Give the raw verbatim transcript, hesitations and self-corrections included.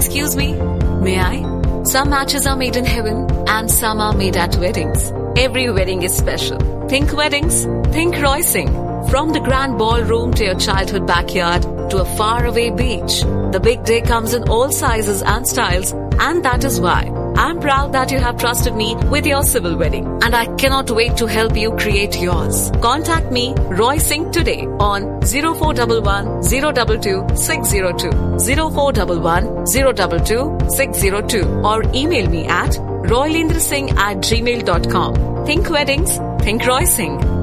Excuse me, may I? Some matches are made in heaven and some are made at weddings. Every wedding is special. Think weddings, think Roysing. From the grand ballroom to your childhood backyard to a faraway beach, the big day comes in all sizes and styles, and that is why I'm proud that you have trusted me with your civil wedding, and I cannot wait to help you create yours. Contact me, Roy Singh, today on zero four one one, zero two two, six zero two, zero four one one, zero two two, six zero two, or email me at roylendrasingh at gmail dot com. Think weddings, think Roy Singh.